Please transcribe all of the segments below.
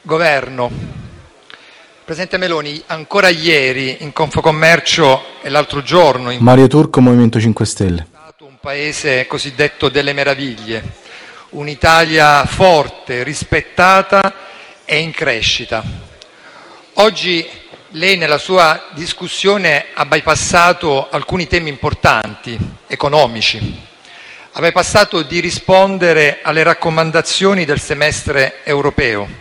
Governo, Presidente Meloni, ancora ieri in Confcommercio e l'altro giorno in Mario Turco, Movimento 5 Stelle. un paese cosiddetto delle meraviglie, un'Italia forte, rispettata e in crescita. Oggi lei nella sua discussione ha bypassato alcuni temi importanti, economici. Ha bypassato di rispondere alle raccomandazioni del semestre europeo,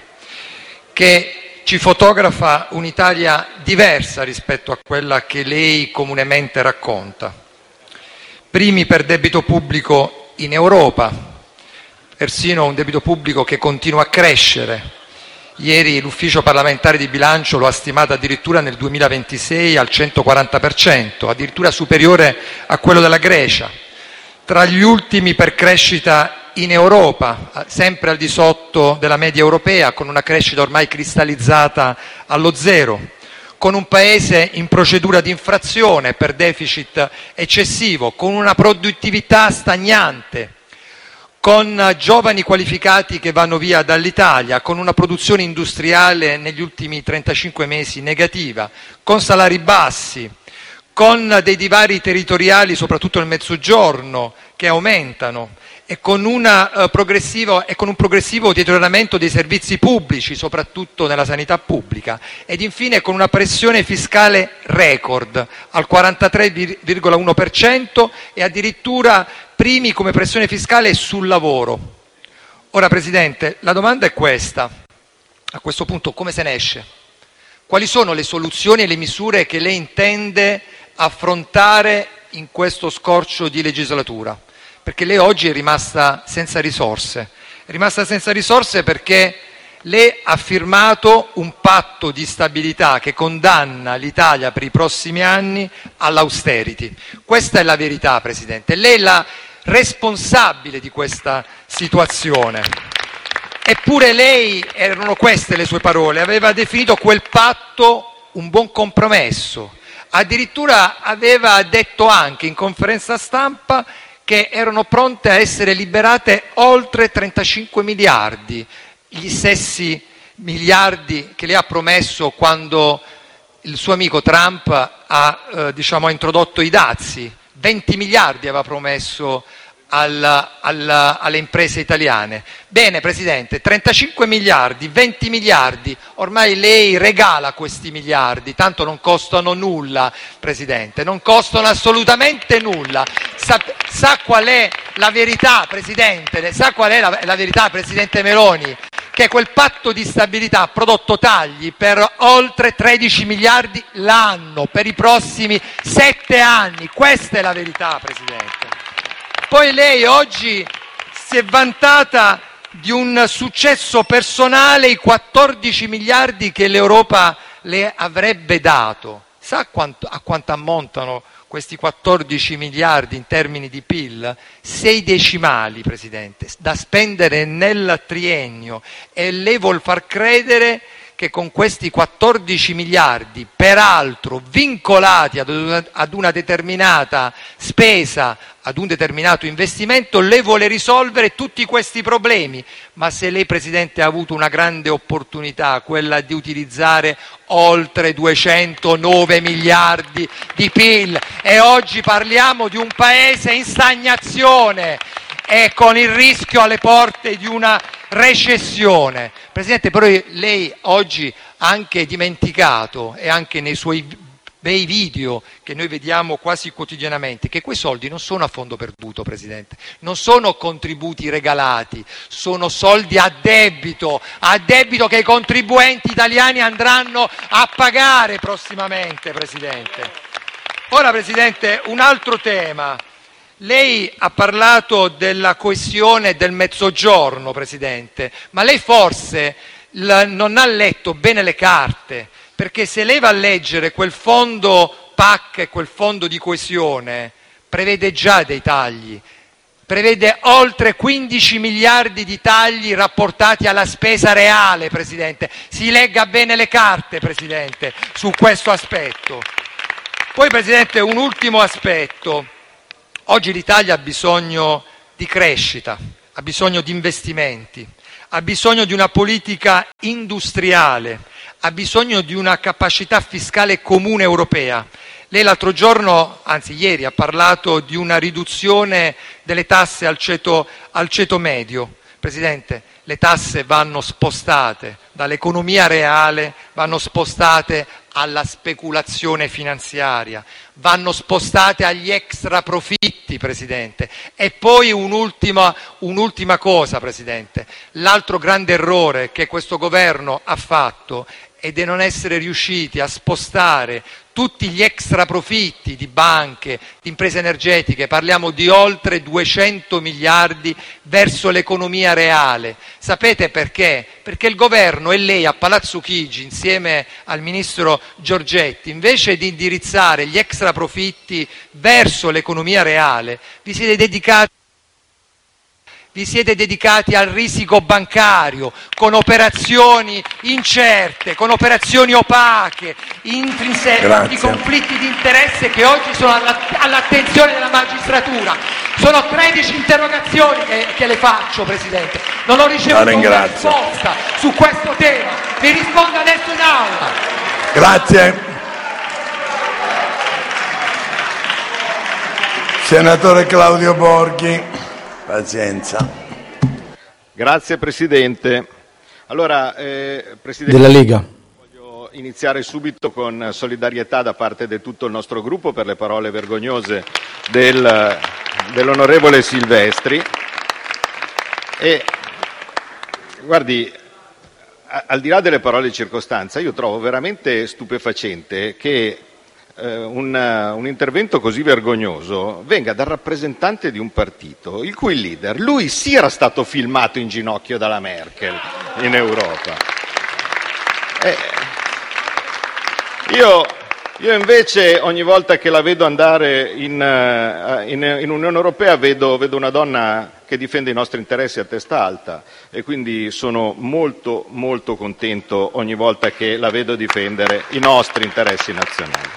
che ci fotografa un'Italia diversa rispetto a quella che lei comunemente racconta. Primi per debito pubblico in Europa, persino un debito pubblico che continua a crescere. Ieri l'Ufficio parlamentare di bilancio lo ha stimato addirittura nel 2026 al 140%, addirittura superiore a quello della Grecia. Tra gli ultimi per crescita in Europa, sempre al di sotto della media europea, con una crescita ormai cristallizzata allo zero, con un paese in procedura di infrazione per deficit eccessivo, con una produttività stagnante, con giovani qualificati che vanno via dall'Italia, con una produzione industriale negli ultimi 35 mesi negativa, con salari bassi, con dei divari territoriali, soprattutto nel Mezzogiorno, che aumentano, e con un progressivo deterioramento dei servizi pubblici, soprattutto nella sanità pubblica, ed infine con una pressione fiscale record al 43,1% e addirittura primi come pressione fiscale sul lavoro. Ora, Presidente, la domanda è questa: a questo punto come se ne esce? Quali sono le soluzioni e le misure che lei intende affrontare in questo scorcio di legislatura? Perché lei oggi è rimasta senza risorse. È rimasta senza risorse perché lei ha firmato un patto di stabilità che condanna l'Italia per i prossimi anni all'austerity. Questa è la verità, Presidente. Lei è la responsabile di questa situazione. Eppure lei, erano queste le sue parole, aveva definito quel patto un buon compromesso. Addirittura aveva detto anche in conferenza stampa che erano pronte a essere liberate oltre 35 miliardi, gli stessi miliardi che lei ha promesso quando il suo amico Trump ha introdotto i dazi. 20 miliardi aveva promesso alle imprese italiane. Bene, Presidente, 35 miliardi, 20 miliardi, ormai lei regala questi miliardi, tanto non costano nulla, Presidente, non costano assolutamente nulla. Sa qual è la verità, Presidente? Sa qual è la verità, Presidente Meloni? Che quel patto di stabilità ha prodotto tagli per oltre 13 miliardi l'anno per i prossimi 7 anni. Questa è la verità, Presidente. Poi lei oggi si è vantata di un successo personale, i 14 miliardi che l'Europa le avrebbe dato. Sa a quanto ammontano questi 14 miliardi in termini di PIL? 6 decimali, Presidente, da spendere nel triennio. E lei vuol far credere che con questi 14 miliardi, peraltro vincolati ad una determinata spesa, ad un determinato investimento, lei vuole risolvere tutti questi problemi. Ma se lei, Presidente, ha avuto una grande opportunità, quella di utilizzare oltre 209 miliardi di PIL, e oggi parliamo di un paese in stagnazione e con il rischio alle porte di una recessione. Presidente, però lei oggi ha anche dimenticato, e anche nei suoi bei video che noi vediamo quasi quotidianamente, che quei soldi non sono a fondo perduto, Presidente, non sono contributi regalati, sono soldi a debito che i contribuenti italiani andranno a pagare prossimamente, Presidente. Ora, Presidente, un altro tema. Lei ha parlato della coesione del Mezzogiorno, Presidente, ma lei forse non ha letto bene le carte, perché se lei va a leggere quel fondo PAC e quel fondo di coesione, prevede già dei tagli, prevede oltre 15 miliardi di tagli rapportati alla spesa reale, Presidente. Si legga bene le carte, Presidente, su questo aspetto. Poi, Presidente, un ultimo aspetto. Oggi l'Italia ha bisogno di crescita, ha bisogno di investimenti, ha bisogno di una politica industriale, ha bisogno di una capacità fiscale comune europea. Lei l'altro giorno, anzi ieri, ha parlato di una riduzione delle tasse al ceto medio. Presidente, le tasse vanno spostate dall'economia reale, vanno spostate alla speculazione finanziaria, vanno spostate agli extra profitti, Presidente. E poi un'ultima cosa, Presidente. L'altro grande errore che questo governo ha fatto è di non essere riusciti a spostare tutti gli extra profitti di banche, di imprese energetiche, parliamo di oltre 200 miliardi, verso l'economia reale. Sapete perché? Perché il governo e lei a Palazzo Chigi, insieme al ministro Giorgetti, invece di indirizzare gli extra profitti verso l'economia reale, vi siete dedicati al risico bancario, con operazioni incerte, con operazioni opache, intrinseci, di conflitti di interesse che oggi sono all'attenzione della magistratura. Sono 13 interrogazioni che le faccio, Presidente. Non ho ricevuto una risposta su questo tema. Mi risponda adesso in aula. Grazie. Senatore Claudio Borghi. Pazienza. Grazie Presidente. Allora, Presidente, Della Lega. voglio iniziare subito con solidarietà da parte di tutto il nostro gruppo per le parole vergognose dell'onorevole Silvestri. E guardi, al di là delle parole di circostanza, io trovo veramente stupefacente che un intervento così vergognoso venga dal rappresentante di un partito il cui leader, lui sì era stato filmato in ginocchio dalla Merkel in Europa. Io invece ogni volta che la vedo andare in Unione Europea vedo una donna che difende i nostri interessi a testa alta e quindi sono molto molto contento ogni volta che la vedo difendere i nostri interessi nazionali.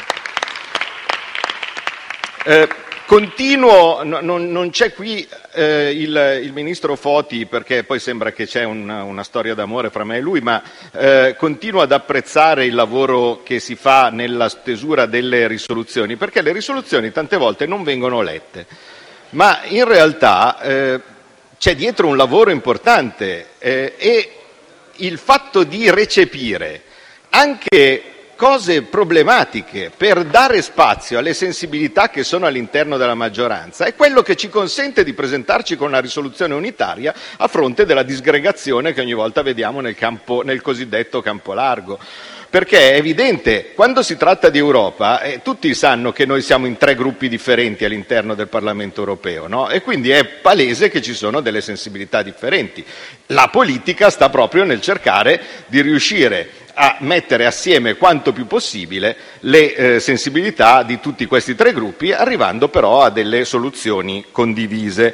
Continuo, non c'è qui il ministro Foti perché poi sembra che c'è una storia d'amore fra me e lui, ma continuo ad apprezzare il lavoro che si fa nella stesura delle risoluzioni, perché le risoluzioni tante volte non vengono lette, ma in realtà c'è dietro un lavoro importante e il fatto di recepire anche cose problematiche per dare spazio alle sensibilità che sono all'interno della maggioranza è quello che ci consente di presentarci con una risoluzione unitaria a fronte della disgregazione che ogni volta vediamo nel cosiddetto campo largo. Perché è evidente, quando si tratta di Europa, tutti sanno che noi siamo in 3 gruppi differenti all'interno del Parlamento europeo, no? E quindi è palese che ci sono delle sensibilità differenti. La politica sta proprio nel cercare di riuscire a mettere assieme quanto più possibile le sensibilità di tutti questi 3 gruppi, arrivando però a delle soluzioni condivise.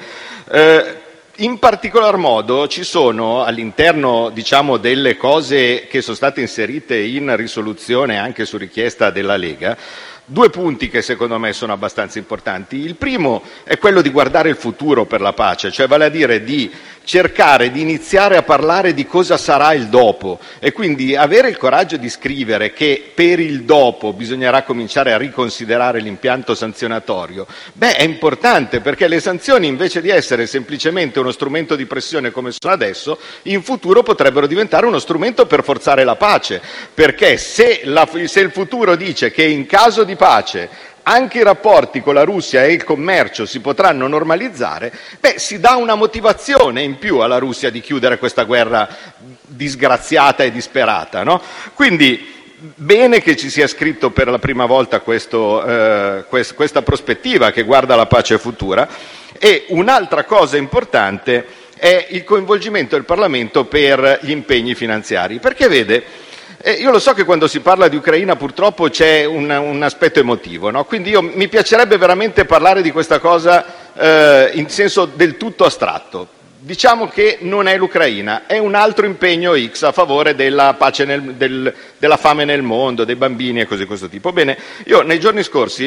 In particolar modo ci sono all'interno, diciamo, delle cose che sono state inserite in risoluzione anche su richiesta della Lega, 2 punti che secondo me sono abbastanza importanti. Il primo è quello di guardare il futuro per la pace, cioè vale a dire di cercare di iniziare a parlare di cosa sarà il dopo e quindi avere il coraggio di scrivere che per il dopo bisognerà cominciare a riconsiderare l'impianto sanzionatorio. È importante perché le sanzioni, invece di essere semplicemente uno strumento di pressione come sono adesso, in futuro potrebbero diventare uno strumento per forzare la pace, perché se il futuro dice che in caso di pace anche i rapporti con la Russia e il commercio si potranno normalizzare, si dà una motivazione in più alla Russia di chiudere questa guerra disgraziata e disperata, no? Quindi bene che ci sia scritto per la prima volta questa prospettiva che guarda la pace futura. E un'altra cosa importante è il coinvolgimento del Parlamento per gli impegni finanziari, perché vede, io lo so che quando si parla di Ucraina purtroppo c'è un aspetto emotivo, no? Quindi mi piacerebbe veramente parlare di questa cosa in senso del tutto astratto. Diciamo che non è l'Ucraina, è un altro impegno X a favore della pace della fame nel mondo, dei bambini e cose di questo tipo. Bene, io nei giorni scorsi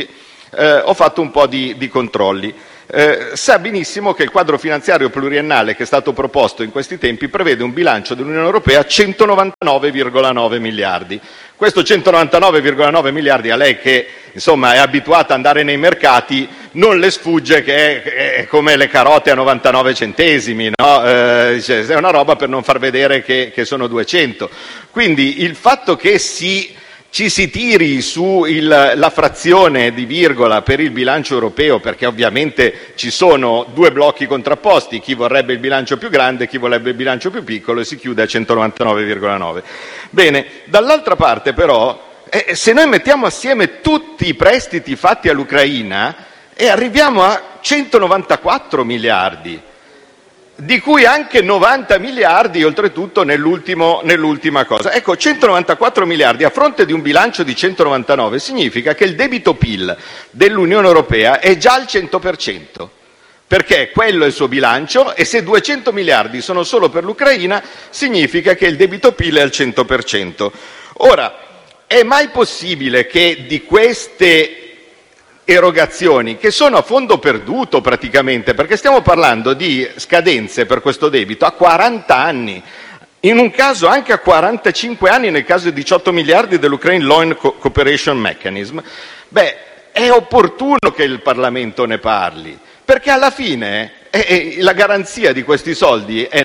ho fatto un po' di controlli. Sa benissimo che il quadro finanziario pluriennale che è stato proposto in questi tempi prevede un bilancio dell'Unione Europea a 199,9 miliardi. Questo 199,9 miliardi a lei che insomma è abituata ad andare nei mercati non le sfugge che è come le carote a 99 centesimi, no? È una roba per non far vedere che sono 200. Quindi il fatto che ci si tiri su la frazione di virgola per il bilancio europeo, perché ovviamente ci sono due blocchi contrapposti, chi vorrebbe il bilancio più grande, chi vorrebbe il bilancio più piccolo, e si chiude a 199,9. Bene, dall'altra parte però, se noi mettiamo assieme tutti i prestiti fatti all'Ucraina, arriviamo a 194 miliardi, di cui anche 90 miliardi oltretutto nell'ultima cosa. Ecco, 194 miliardi a fronte di un bilancio di 199 significa che il debito PIL dell'Unione Europea è già al 100%, perché quello è il suo bilancio, e se 200 miliardi sono solo per l'Ucraina significa che il debito PIL è al 100%. Ora, è mai possibile che di queste erogazioni, che sono a fondo perduto praticamente, perché stiamo parlando di scadenze per questo debito a 40 anni, in un caso anche a 45 anni nel caso di 18 miliardi dell'Ukraine Loan Cooperation Mechanism, è opportuno che il Parlamento ne parli, perché alla fine la garanzia di questi soldi è...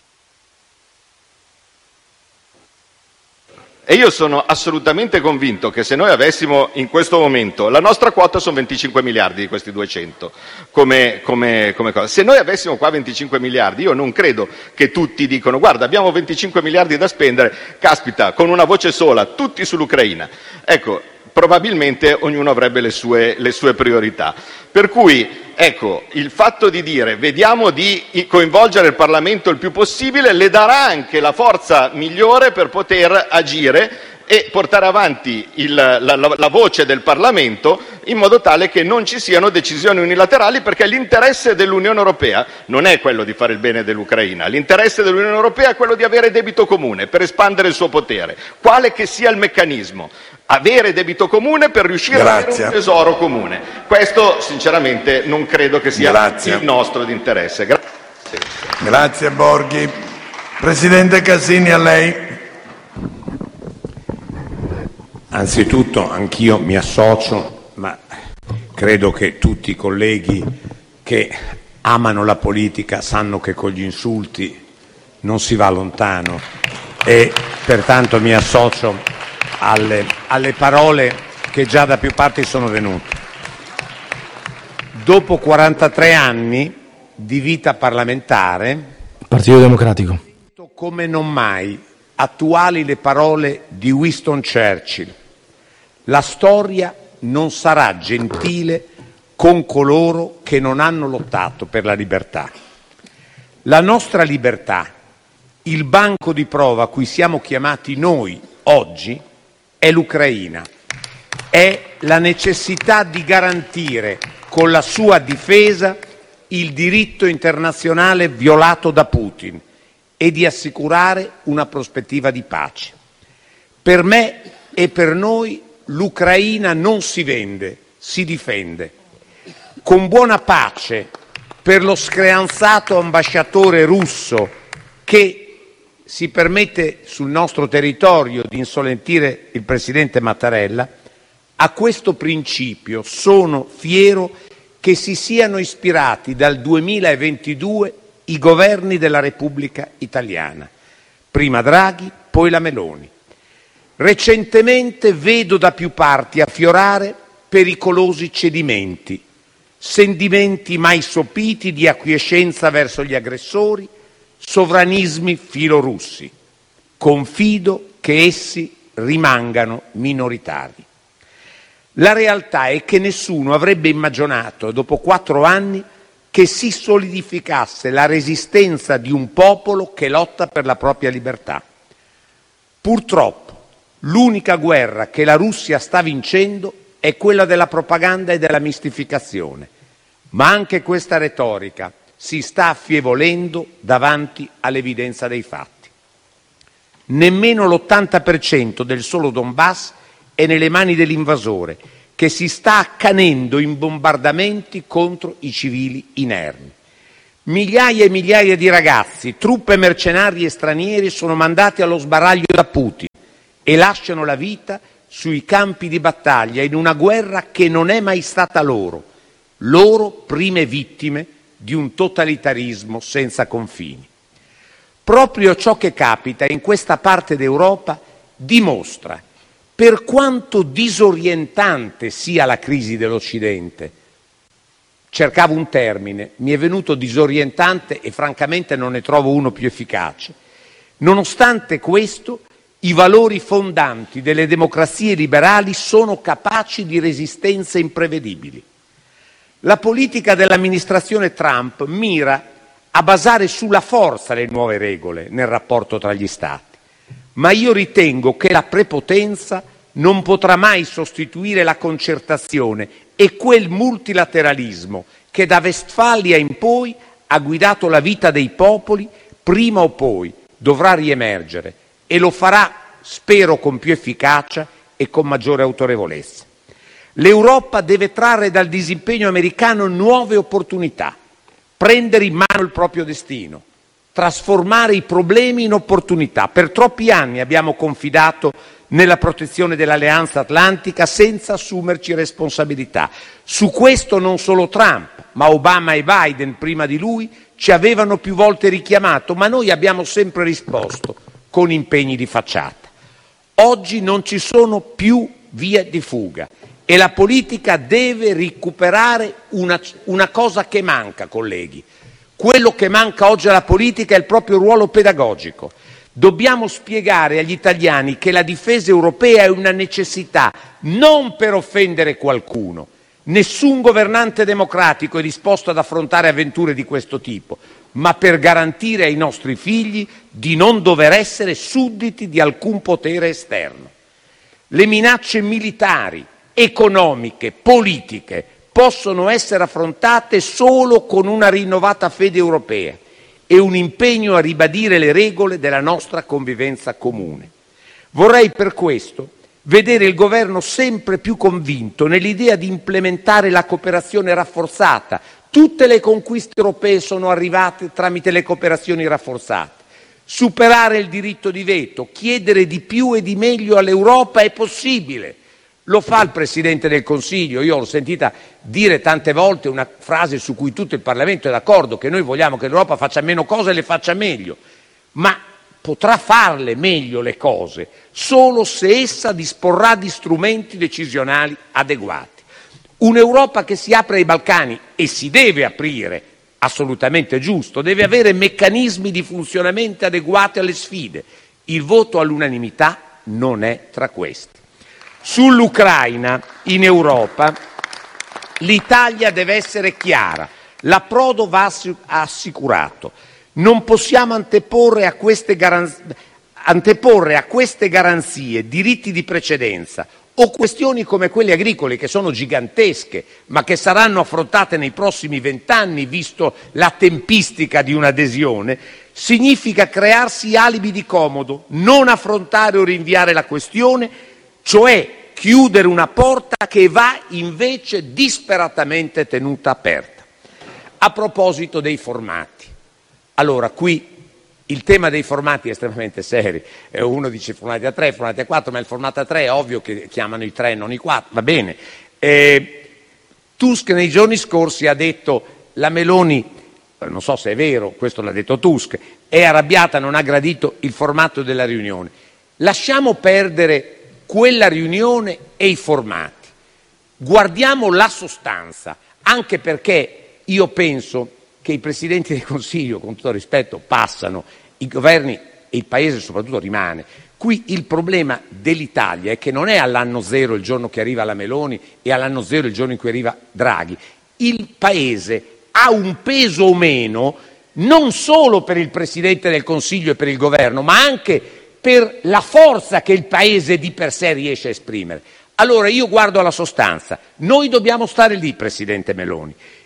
E io sono assolutamente convinto che se noi avessimo in questo momento, la nostra quota sono 25 miliardi di questi 200, come cosa. Se noi avessimo qua 25 miliardi, io non credo che tutti dicono guarda abbiamo 25 miliardi da spendere, caspita, con una voce sola, tutti sull'Ucraina. Ecco, probabilmente ognuno avrebbe le sue priorità. Per cui, ecco, il fatto di dire vediamo di coinvolgere il Parlamento il più possibile le darà anche la forza migliore per poter agire e portare avanti la voce del Parlamento in modo tale che non ci siano decisioni unilaterali, perché l'interesse dell'Unione Europea non è quello di fare il bene dell'Ucraina, l'interesse dell'Unione Europea è quello di avere debito comune per espandere il suo potere, quale che sia il meccanismo. Avere debito comune per riuscire ad avere un tesoro comune. Questo sinceramente non credo che sia il nostro di interesse. Grazie Borghi. Presidente Casini, a lei. Anzitutto anch'io mi associo, ma credo che tutti i colleghi che amano la politica sanno che con gli insulti non si va lontano, e pertanto mi associo alle parole che già da più parti sono venute. Dopo 43 anni di vita parlamentare, Partito Democratico, come non mai attuali le parole di Winston Churchill: la storia non sarà gentile con coloro che non hanno lottato per la libertà. La nostra libertà, il banco di prova a cui siamo chiamati noi oggi, è l'Ucraina, è la necessità di garantire con la sua difesa il diritto internazionale violato da Putin e di assicurare una prospettiva di pace. Per me e per noi l'Ucraina non si vende, si difende. Con buona pace per lo screanzato ambasciatore russo che si permette sul nostro territorio di insolentire il presidente Mattarella, a questo principio sono fiero che si siano ispirati dal 2022 i governi della Repubblica Italiana, prima Draghi, poi la Meloni. Recentemente vedo da più parti affiorare pericolosi cedimenti, sentimenti mai sopiti di acquiescenza verso gli aggressori, sovranismi filorussi. Confido che essi rimangano minoritari. La realtà è che nessuno avrebbe immaginato, dopo 4 anni, che si solidificasse la resistenza di un popolo che lotta per la propria libertà. Purtroppo, l'unica guerra che la Russia sta vincendo è quella della propaganda e della mistificazione, ma anche questa retorica si sta affievolendo davanti all'evidenza dei fatti. Nemmeno l'80% del solo Donbass è nelle mani dell'invasore, che si sta accanendo in bombardamenti contro i civili inermi. Migliaia e migliaia di ragazzi, truppe mercenari e stranieri sono mandati allo sbaraglio da Putin e lasciano la vita sui campi di battaglia in una guerra che non è mai stata loro prime vittime di un totalitarismo senza confini. Proprio ciò che capita in questa parte d'Europa dimostra per quanto disorientante sia la crisi dell'Occidente. Cercavo un termine, mi è venuto disorientante e francamente non ne trovo uno più efficace. Nonostante questo, i valori fondanti delle democrazie liberali sono capaci di resistenze imprevedibili. La politica dell'amministrazione Trump mira a basare sulla forza le nuove regole nel rapporto tra gli Stati, ma io ritengo che la prepotenza non potrà mai sostituire la concertazione e quel multilateralismo che da Westfalia in poi ha guidato la vita dei popoli, prima o poi dovrà riemergere e lo farà, spero, con più efficacia e con maggiore autorevolezza. L'Europa deve trarre dal disimpegno americano nuove opportunità, prendere in mano il proprio destino, trasformare i problemi in opportunità. Per troppi anni abbiamo confidato nella protezione dell'Alleanza Atlantica senza assumerci responsabilità. Su questo non solo Trump, ma Obama e Biden prima di lui ci avevano più volte richiamato, ma noi abbiamo sempre risposto con impegni di facciata. Oggi non ci sono più vie di fuga e la politica deve recuperare una cosa che manca, colleghi. Quello che manca oggi alla politica è il proprio ruolo pedagogico. Dobbiamo spiegare agli italiani che la difesa europea è una necessità, non per offendere qualcuno. Nessun governante democratico è disposto ad affrontare avventure di questo tipo, ma per garantire ai nostri figli di non dover essere sudditi di alcun potere esterno. Le minacce militari, economiche, politiche possono essere affrontate solo con una rinnovata fede europea e un impegno a ribadire le regole della nostra convivenza comune. Vorrei per questo vedere il governo sempre più convinto nell'idea di implementare la cooperazione rafforzata. Tutte le conquiste europee sono arrivate tramite le cooperazioni rafforzate. Superare il diritto di veto, chiedere di più e di meglio all'Europa è possibile. Lo fa il Presidente del Consiglio. Io l'ho sentita dire tante volte una frase su cui tutto il Parlamento è d'accordo, che noi vogliamo che l'Europa faccia meno cose e le faccia meglio, ma potrà farle meglio le cose solo se essa disporrà di strumenti decisionali adeguati. Un'Europa che si apre ai Balcani, e si deve aprire, assolutamente giusto, deve avere meccanismi di funzionamento adeguati alle sfide. Il voto all'unanimità non è tra questi. Sull'Ucraina in Europa l'Italia deve essere chiara, l'approdo va assicurato. Non possiamo anteporre a queste garanzie diritti di precedenza o questioni come quelle agricole, che sono gigantesche, ma che saranno affrontate nei prossimi 20 anni, visto la tempistica di un'adesione. Significa crearsi alibi di comodo, non affrontare o rinviare la questione, cioè chiudere una porta che va invece disperatamente tenuta aperta. A proposito dei formati, allora qui il tema dei formati è estremamente serio. Uno dice formati a 3, formati a 4, ma il formato a 3 è ovvio che chiamano i 3 non i 4, va bene. Tusk nei giorni scorsi ha detto la Meloni, non so se è vero, questo l'ha detto Tusk, è arrabbiata, non ha gradito il formato della riunione. Lasciamo perdere quella riunione e i formati. Guardiamo la sostanza, anche perché io penso che i Presidenti del Consiglio, con tutto il rispetto, passano, i governi e il Paese soprattutto rimane. Qui il problema dell'Italia è che non è all'anno zero il giorno che arriva la Meloni e all'anno zero il giorno in cui arriva Draghi. Il Paese ha un peso o meno non solo per il Presidente del Consiglio e per il Governo, ma anche per la forza che il Paese di per sé riesce a esprimere. Allora io guardo alla sostanza. Noi dobbiamo stare lì, Presidente Meloni.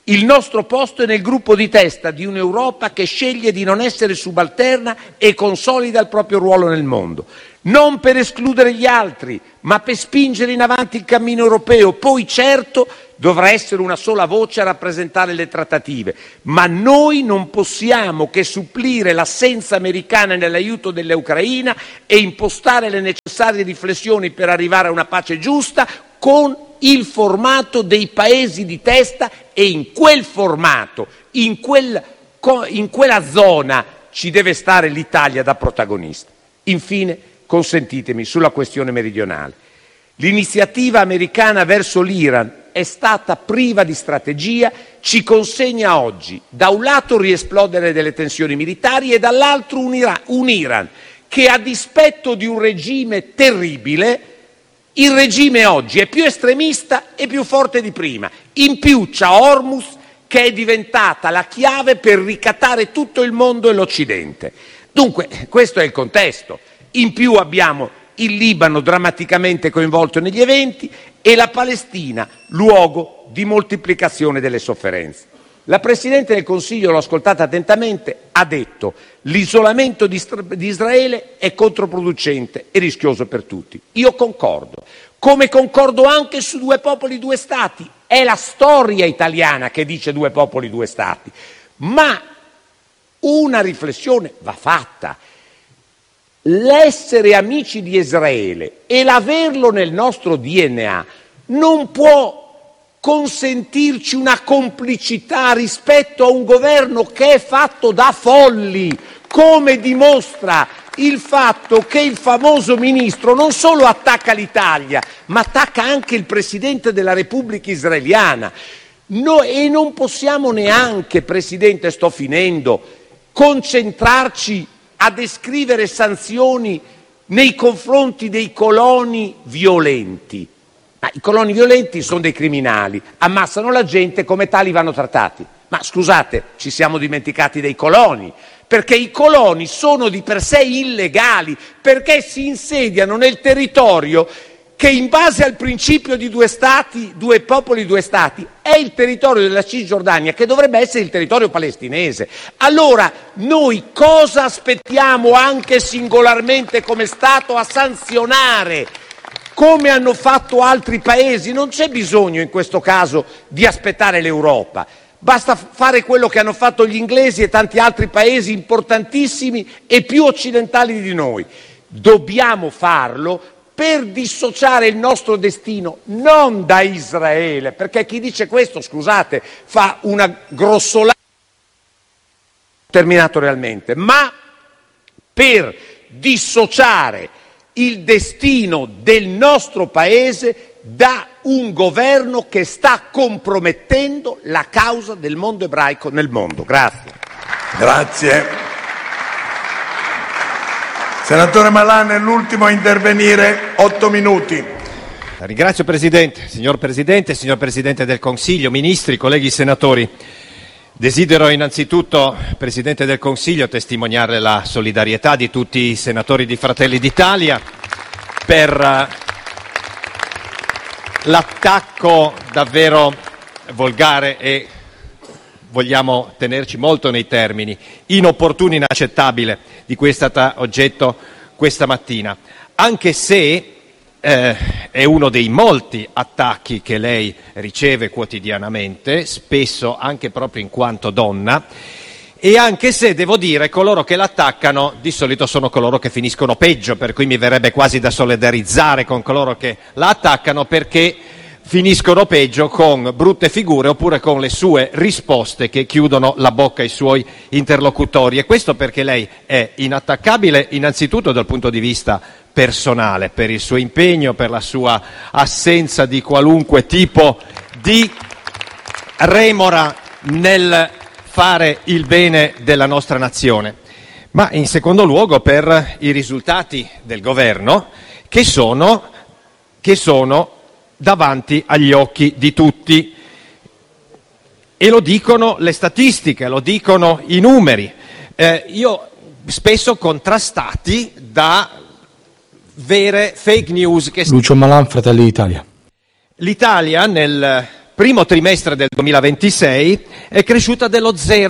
Il nostro posto è nel gruppo di testa di un'Europa che sceglie di non essere subalterna e consolida il proprio ruolo nel mondo. Non per escludere gli altri, ma per spingere in avanti il cammino europeo. Poi certo dovrà essere una sola voce a rappresentare le trattative, ma noi non possiamo che supplire l'assenza americana nell'aiuto dell'Ucraina e impostare le necessarie riflessioni per arrivare a una pace giusta con il formato dei paesi di testa, e in quel formato, in quella zona ci deve stare l'Italia da protagonista. Infine, consentitemi, sulla questione meridionale. L'iniziativa americana verso l'Iran è stata priva di strategia, ci consegna oggi da un lato il riesplodere delle tensioni militari e dall'altro un Iran che, a dispetto di un regime terribile, il regime oggi è più estremista e più forte di prima. In più c'ha Hormuz, che è diventata la chiave per ricattare tutto il mondo e l'Occidente. Dunque, questo è il contesto. In più abbiamo il Libano drammaticamente coinvolto negli eventi e la Palestina, luogo di moltiplicazione delle sofferenze. La Presidente del Consiglio, l'ho ascoltata attentamente, ha detto: l'isolamento di Israele è controproducente e rischioso per tutti. Io concordo, come concordo anche su due popoli, due stati. È la storia italiana che dice due popoli, due stati, ma una riflessione va fatta. L'essere amici di Israele e l'averlo nel nostro DNA non può consentirci una complicità rispetto a un governo che è fatto da folli, come dimostra il fatto che il famoso ministro non solo attacca l'Italia, ma attacca anche il Presidente della Repubblica israeliana. E non possiamo neanche, Presidente, sto finendo, concentrarci a descrivere sanzioni nei confronti dei coloni violenti. Ma i coloni violenti sono dei criminali, ammassano la gente, come tali vanno trattati. Ma scusate, ci siamo dimenticati dei coloni, perché i coloni sono di per sé illegali, perché si insediano nel territorio che, in base al principio di due stati, due popoli, due stati, è il territorio della Cisgiordania, che dovrebbe essere il territorio palestinese. Allora, noi cosa aspettiamo anche singolarmente come Stato a sanzionare, come hanno fatto altri paesi? Non c'è bisogno in questo caso di aspettare l'Europa. Basta fare quello che hanno fatto gli inglesi e tanti altri paesi importantissimi e più occidentali di noi. Dobbiamo farlo per dissociare il nostro destino non da Israele, perché chi dice questo, scusate, fa una grossolata, terminato realmente, ma per dissociare il destino del nostro Paese da un governo che sta compromettendo la causa del mondo ebraico nel mondo. Grazie. Grazie. Senatore Malan è l'ultimo a intervenire, 8 minuti. Ringrazio Presidente, signor Presidente del Consiglio, ministri, colleghi senatori. Desidero innanzitutto, Presidente del Consiglio, testimoniare la solidarietà di tutti i senatori di Fratelli d'Italia per l'attacco davvero volgare e, vogliamo tenerci molto nei termini, inopportuno e inaccettabile di cui è stata oggetto questa mattina, anche se è uno dei molti attacchi che lei riceve quotidianamente, spesso anche proprio in quanto donna, e anche se, devo dire, coloro che l'attaccano di solito sono coloro che finiscono peggio, per cui mi verrebbe quasi da solidarizzare con coloro che la attaccano, perché finiscono peggio con brutte figure oppure con le sue risposte che chiudono la bocca ai suoi interlocutori. E questo perché lei è inattaccabile innanzitutto dal punto di vista personale, per il suo impegno, per la sua assenza di qualunque tipo di remora nel fare il bene della nostra nazione, ma in secondo luogo per i risultati del governo che sono davanti agli occhi di tutti, e lo dicono le statistiche, lo dicono i numeri, spesso contrastati da vere fake news. Lucio Malan, Fratelli d'Italia. L'Italia nel primo trimestre del 2026 è cresciuta dello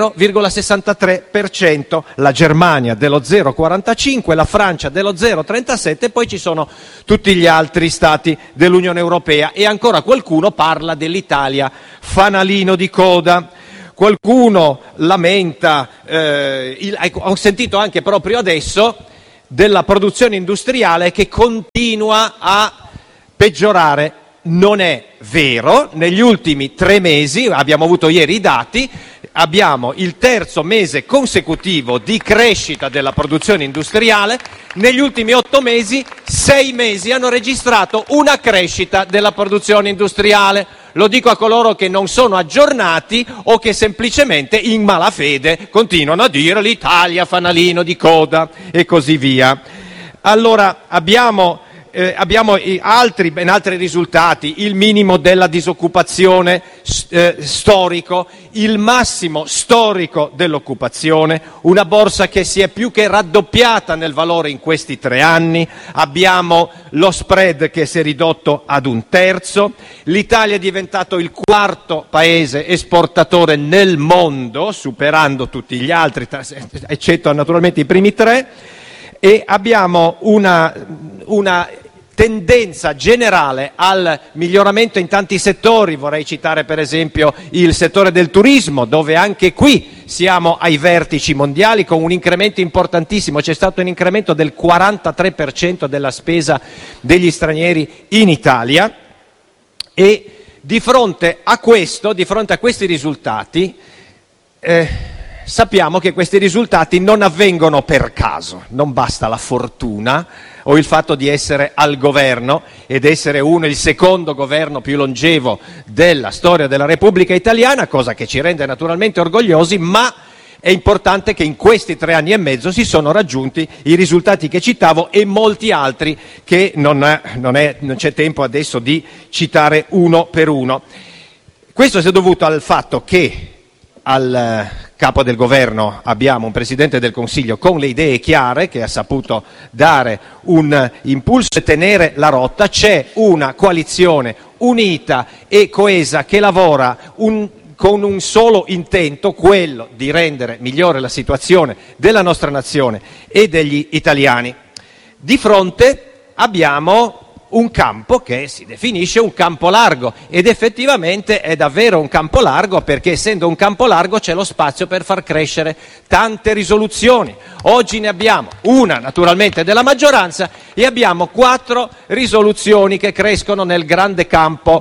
0,63%, la Germania dello 0,45%, la Francia dello 0,37%, e poi ci sono tutti gli altri stati dell'Unione Europea, e ancora qualcuno parla dell'Italia fanalino di coda. Qualcuno lamenta, ho sentito anche proprio adesso, della produzione industriale che continua a peggiorare. Non è vero, negli ultimi 3 mesi, abbiamo avuto ieri i dati, abbiamo il terzo mese consecutivo di crescita della produzione industriale, negli ultimi 8 mesi, 6 mesi hanno registrato una crescita della produzione industriale. Lo dico a coloro che non sono aggiornati o che semplicemente in malafede continuano a dire l'Italia fanalino di coda e così via. Allora abbiamo ben altri risultati: il minimo della disoccupazione storico, il massimo storico dell'occupazione, una borsa che si è più che raddoppiata nel valore in questi 3 anni, abbiamo lo spread che si è ridotto ad 1/3, l'Italia è diventato il 4º paese esportatore nel mondo, superando tutti gli altri, eccetto naturalmente i primi 3, e abbiamo una tendenza generale al miglioramento in tanti settori. Vorrei citare per esempio il settore del turismo, dove anche qui siamo ai vertici mondiali con un incremento importantissimo. C'è stato un incremento del 43% della spesa degli stranieri in Italia, e di fronte a questi risultati sappiamo che questi risultati non avvengono per caso. Non basta la fortuna o il fatto di essere al governo ed essere il secondo governo più longevo della storia della Repubblica Italiana, cosa che ci rende naturalmente orgogliosi, ma è importante che in questi 3 anni e mezzo si sono raggiunti i risultati che citavo e molti altri che non c'è tempo adesso di citare uno per uno. Questo si è dovuto al fatto che al capo del governo abbiamo un Presidente del Consiglio con le idee chiare, che ha saputo dare un impulso e tenere la rotta. C'è una coalizione unita e coesa che lavora con un solo intento, quello di rendere migliore la situazione della nostra nazione e degli italiani. Di fronte abbiamo un campo che si definisce un campo largo, ed effettivamente è davvero un campo largo, perché essendo un campo largo c'è lo spazio per far crescere tante risoluzioni. Oggi ne abbiamo una naturalmente della maggioranza e abbiamo 4 risoluzioni che crescono nel grande campo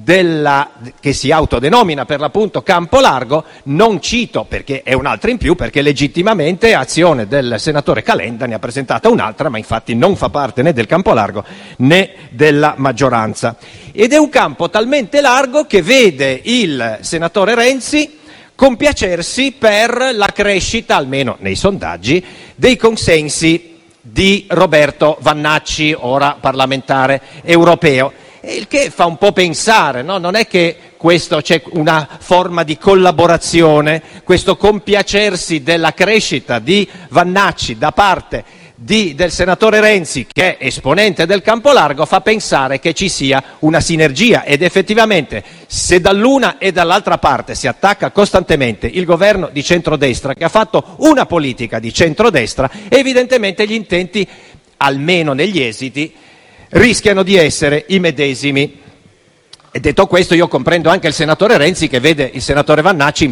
che si autodenomina per l'appunto campo largo. Non cito perché è un'altra in più, perché legittimamente azione del senatore Calenda ne ha presentata un'altra, ma infatti non fa parte né del campo largo né della maggioranza, ed è un campo talmente largo che vede il senatore Renzi compiacersi per la crescita, almeno nei sondaggi, dei consensi di Roberto Vannacci, ora parlamentare europeo, il che fa un po' pensare, no? Non è che questo c'è una forma di collaborazione, questo compiacersi della crescita di Vannacci da parte del senatore Renzi, che è esponente del campo largo, fa pensare che ci sia una sinergia, ed effettivamente se dall'una e dall'altra parte si attacca costantemente il governo di centrodestra, che ha fatto una politica di centrodestra, evidentemente gli intenti, almeno negli esiti, rischiano di essere i medesimi. E detto questo, io comprendo anche il senatore Renzi, che vede il senatore Vannacci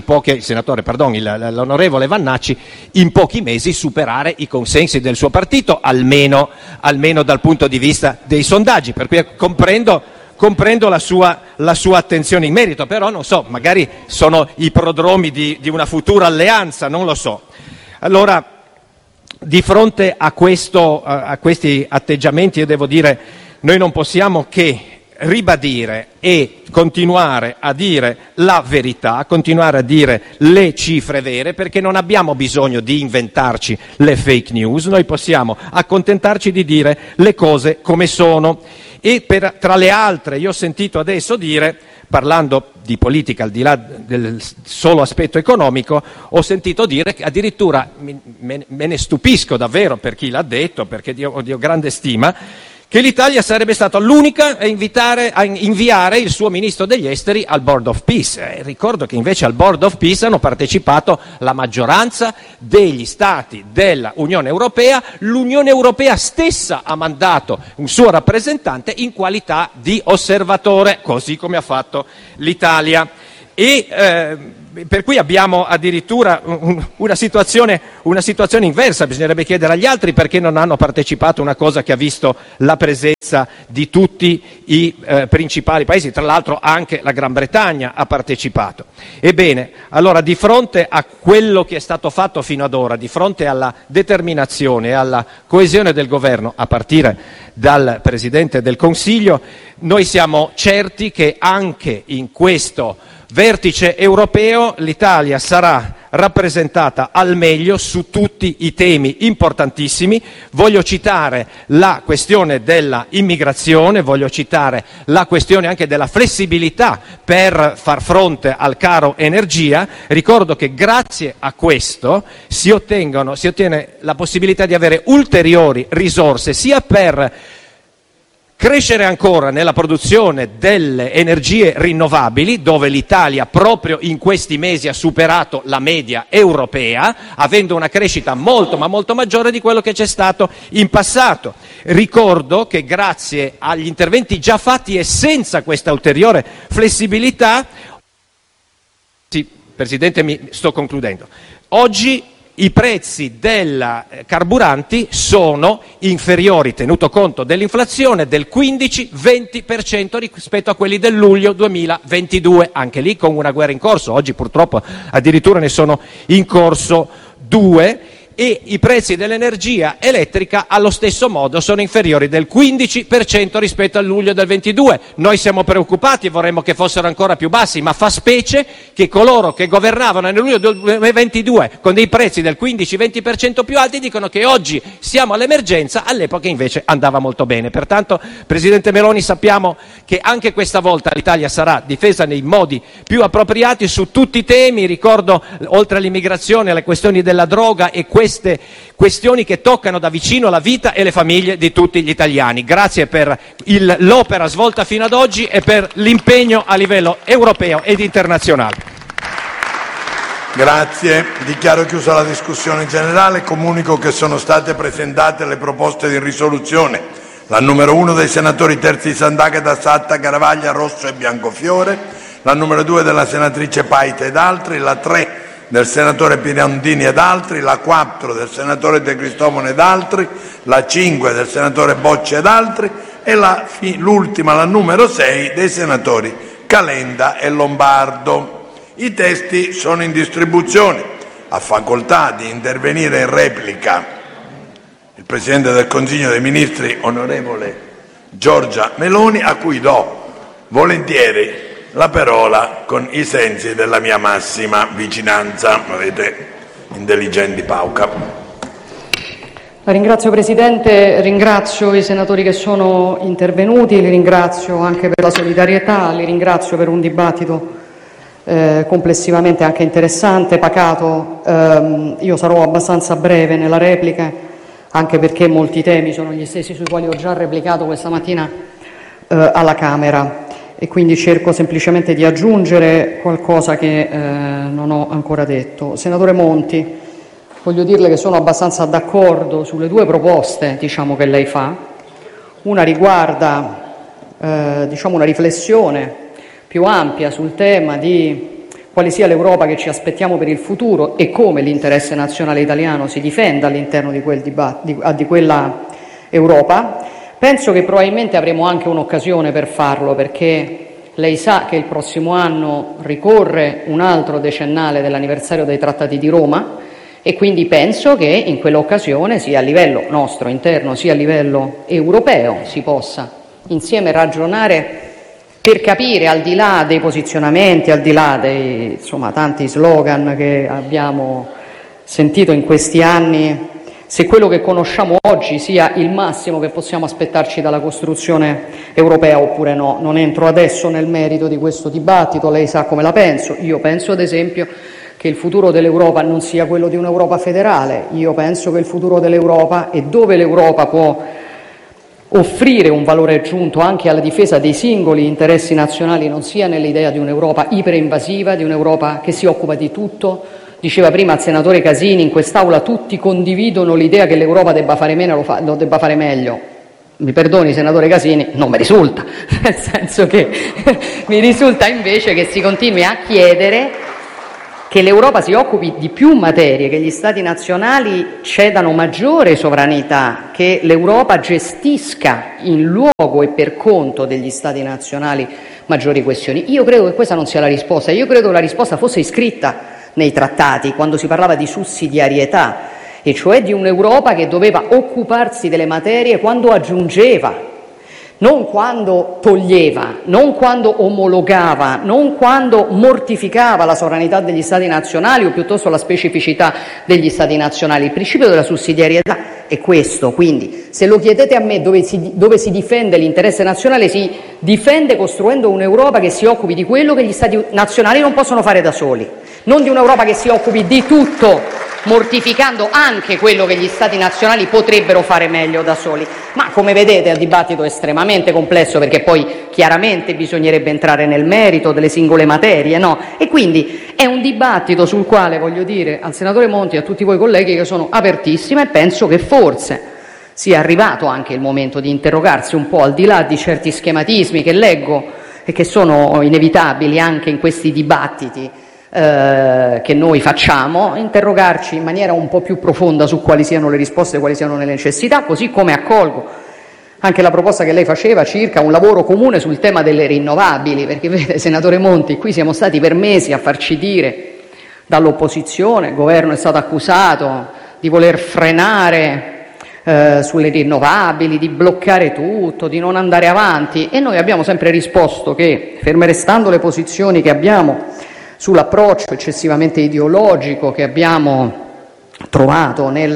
l'onorevole Vannacci in pochi mesi superare i consensi del suo partito, almeno dal punto di vista dei sondaggi, per cui comprendo la sua attenzione in merito, però non so, magari sono i prodromi di una futura alleanza, non lo so. Allora, di fronte a questi atteggiamenti, io devo dire, noi non possiamo che ribadire e continuare a dire la verità, continuare a dire le cifre vere, perché non abbiamo bisogno di inventarci le fake news, noi possiamo accontentarci di dire le cose come sono. E tra le altre, io ho sentito adesso dire, parlando di politica al di là del solo aspetto economico, ho sentito dire che addirittura, me ne stupisco davvero per chi l'ha detto, perché io ho grande stima, che l'Italia sarebbe stata l'unica a inviare il suo ministro degli esteri al Board of Peace. Ricordo che invece al Board of Peace hanno partecipato la maggioranza degli stati dell'Unione Europea. L'Unione Europea stessa ha mandato un suo rappresentante in qualità di osservatore, così come ha fatto l'Italia. Per cui abbiamo addirittura una situazione inversa. Bisognerebbe chiedere agli altri perché non hanno partecipato a una cosa che ha visto la presenza di tutti i principali paesi, tra l'altro anche la Gran Bretagna ha partecipato. Ebbene, allora di fronte a quello che è stato fatto fino ad ora, di fronte alla determinazione e alla coesione del governo, a partire dal Presidente del Consiglio, noi siamo certi che anche in questo vertice europeo l'Italia sarà rappresentata al meglio su tutti i temi importantissimi. Voglio citare la questione della immigrazione, voglio citare la questione anche della flessibilità per far fronte al caro energia. Ricordo che grazie a questo si ottiene la possibilità di avere ulteriori risorse sia per crescere ancora nella produzione delle energie rinnovabili, dove l'Italia proprio in questi mesi ha superato la media europea, avendo una crescita molto ma molto maggiore di quello che c'è stato in passato. Ricordo che grazie agli interventi già fatti e senza questa ulteriore flessibilità, sì, Presidente, mi sto concludendo, oggi i prezzi dei carburanti sono inferiori, tenuto conto dell'inflazione, del 15-20% rispetto a quelli del luglio 2022, anche lì con una guerra in corso. Oggi purtroppo addirittura ne sono in corso 2, e i prezzi dell'energia elettrica allo stesso modo sono inferiori del 15% rispetto al luglio del 22. Noi siamo preoccupati e vorremmo che fossero ancora più bassi, ma fa specie che coloro che governavano nel luglio del 2022 con dei prezzi del 15-20% più alti dicono che oggi siamo all'emergenza, all'epoca invece andava molto bene. Pertanto, Presidente Meloni, sappiamo che anche questa volta l'Italia sarà difesa nei modi più appropriati su tutti i temi. Ricordo, oltre all'immigrazione, le questioni della droga e queste questioni che toccano da vicino la vita e le famiglie di tutti gli italiani. Grazie per l'opera svolta fino ad oggi e per l'impegno a livello europeo ed internazionale. Grazie. Dichiaro chiusa la discussione generale. Comunico che sono state presentate le proposte di risoluzione. La numero 1 dei senatori Terzi Sant'Agata, Satta, Garavaglia, Rosso e Biancofiore, la numero 2 della senatrice Paita ed altri, la 3 del senatore Pirondini ed altri, la 4 del senatore De Cristofaro ed altri, la 5 del senatore Boccia ed altri e l'ultima, la numero 6, dei senatori Calenda e Lombardo. I testi sono in distribuzione. Ha facoltà di intervenire in replica il Presidente del Consiglio dei Ministri, onorevole Giorgia Meloni, a cui do volentieri la parola con i sensi della mia massima vicinanza. Avete intelligenti pauca. La ringrazio Presidente, ringrazio i senatori che sono intervenuti, li ringrazio anche per la solidarietà, li ringrazio per un dibattito complessivamente anche interessante, pacato. Io sarò abbastanza breve nella replica, anche perché molti temi sono gli stessi sui quali ho già replicato questa mattina alla Camera. E quindi cerco semplicemente di aggiungere qualcosa che non ho ancora detto. Senatore Monti, voglio dirle che sono abbastanza d'accordo sulle due proposte, che lei fa. Una riguarda, una riflessione più ampia sul tema di quale sia l'Europa che ci aspettiamo per il futuro e come l'interesse nazionale italiano si difenda all'interno di quella Europa. Penso che probabilmente avremo anche un'occasione per farlo, perché lei sa che il prossimo anno ricorre un altro decennale dell'anniversario dei Trattati di Roma e quindi penso che in quell'occasione, sia a livello nostro interno sia a livello europeo, si possa insieme ragionare per capire, al di là dei posizionamenti, al di là dei tanti slogan che abbiamo sentito in questi anni, se quello che conosciamo oggi sia il massimo che possiamo aspettarci dalla costruzione europea oppure no. Non entro adesso nel merito di questo dibattito, lei sa come la penso. Io penso, ad esempio, che il futuro dell'Europa non sia quello di un'Europa federale. Io penso che il futuro dell'Europa e dove l'Europa può offrire un valore aggiunto anche alla difesa dei singoli interessi nazionali non sia nell'idea di un'Europa iperinvasiva, di un'Europa che si occupa di tutto. Diceva prima il senatore Casini, in quest'Aula tutti condividono l'idea che l'Europa debba fare meno, lo debba fare meglio. Mi perdoni, senatore Casini, non mi risulta, nel senso che mi risulta invece che si continui a chiedere che l'Europa si occupi di più materie, che gli Stati nazionali cedano maggiore sovranità, che l'Europa gestisca in luogo e per conto degli Stati nazionali maggiori questioni. Io credo che questa non sia la risposta, io credo che la risposta fosse iscritta nei trattati, quando si parlava di sussidiarietà, e cioè di un'Europa che doveva occuparsi delle materie quando aggiungeva, non quando toglieva, non quando omologava, non quando mortificava la sovranità degli Stati nazionali o piuttosto la specificità degli Stati nazionali. Il principio della sussidiarietà è questo, quindi se lo chiedete a me dove si difende l'interesse nazionale, si difende costruendo un'Europa che si occupi di quello che gli Stati nazionali non possono fare da soli, non di un'Europa che si occupi di tutto, mortificando anche quello che gli Stati nazionali potrebbero fare meglio da soli. Ma come vedete il dibattito è estremamente complesso, perché poi chiaramente bisognerebbe entrare nel merito delle singole materie, no? E quindi è un dibattito sul quale voglio dire al senatore Monti e a tutti voi colleghi che sono apertissima e penso che forse sia arrivato anche il momento di interrogarsi un po', al di là di certi schematismi che leggo e che sono inevitabili anche in questi dibattiti che noi facciamo, interrogarci in maniera un po' più profonda su quali siano le risposte, quali siano le necessità, così come accolgo anche la proposta che lei faceva circa un lavoro comune sul tema delle rinnovabili, perché vede, senatore Monti, qui siamo stati per mesi a farci dire dall'opposizione, il governo è stato accusato di voler frenare sulle rinnovabili, di bloccare tutto, di non andare avanti, e noi abbiamo sempre risposto che, ferme restando le posizioni che abbiamo sull'approccio eccessivamente ideologico che abbiamo trovato nel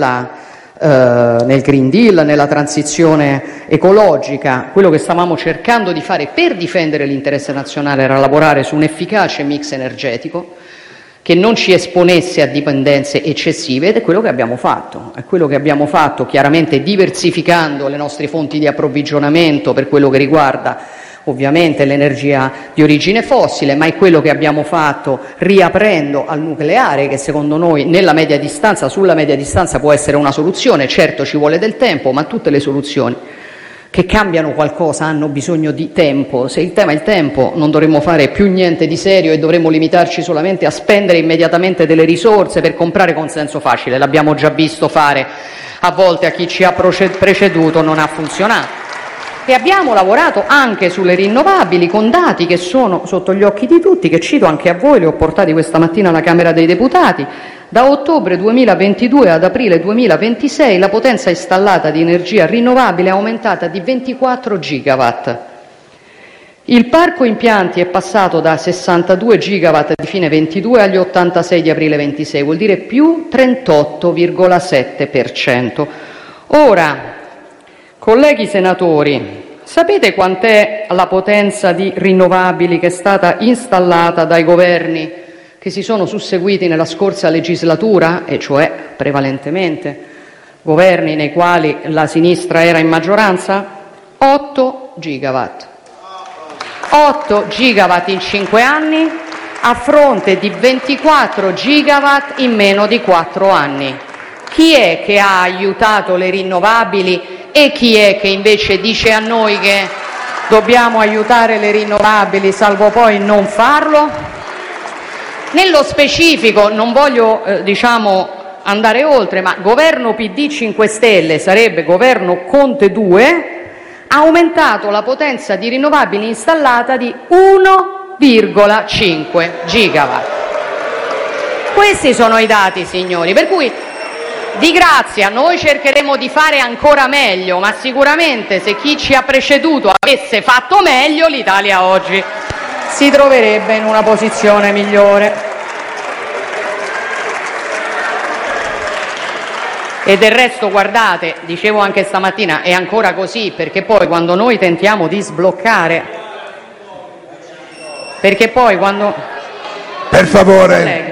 Green Deal, nella transizione ecologica, quello che stavamo cercando di fare per difendere l'interesse nazionale era lavorare su un efficace mix energetico che non ci esponesse a dipendenze eccessive, ed è quello che abbiamo fatto. È quello che abbiamo fatto, chiaramente diversificando le nostre fonti di approvvigionamento per quello che riguarda ovviamente l'energia di origine fossile, ma è quello che abbiamo fatto riaprendo al nucleare, che secondo noi sulla media distanza può essere una soluzione. Certo ci vuole del tempo, ma tutte le soluzioni che cambiano qualcosa hanno bisogno di tempo. Se il tema è il tempo, non dovremmo fare più niente di serio e dovremmo limitarci solamente a spendere immediatamente delle risorse per comprare consenso facile. L'abbiamo già visto fare a volte a chi ci ha preceduto, non ha funzionato. E abbiamo lavorato anche sulle rinnovabili con dati che sono sotto gli occhi di tutti, che cito anche a voi, li ho portati questa mattina alla Camera dei Deputati. Da ottobre 2022 ad aprile 2026 la potenza installata di energia rinnovabile è aumentata di 24 gigawatt. Il parco impianti è passato da 62 gigawatt di fine 22 agli 86 di aprile 26, vuol dire più 38,7%. Ora, colleghi senatori, sapete quant'è la potenza di rinnovabili che è stata installata dai governi che si sono susseguiti nella scorsa legislatura, e cioè prevalentemente governi nei quali la sinistra era in maggioranza? 8 gigawatt. 8 gigawatt in 5 anni a fronte di 24 gigawatt in meno di 4 anni. Chi è che ha aiutato le rinnovabili e chi è che invece dice a noi che dobbiamo aiutare le rinnovabili salvo poi non farlo? Nello specifico, non voglio andare oltre, ma governo PD 5 Stelle, sarebbe governo Conte 2, ha aumentato la potenza di rinnovabili installata di 1,5 gigawatt. Questi sono i dati, signori, per cui di grazia noi cercheremo di fare ancora meglio, ma sicuramente se chi ci ha preceduto avesse fatto meglio, l'Italia oggi si troverebbe in una posizione migliore. E del resto, guardate, dicevo anche stamattina, è ancora così, perché poi quando noi tentiamo di sbloccare, per favore, colleghi,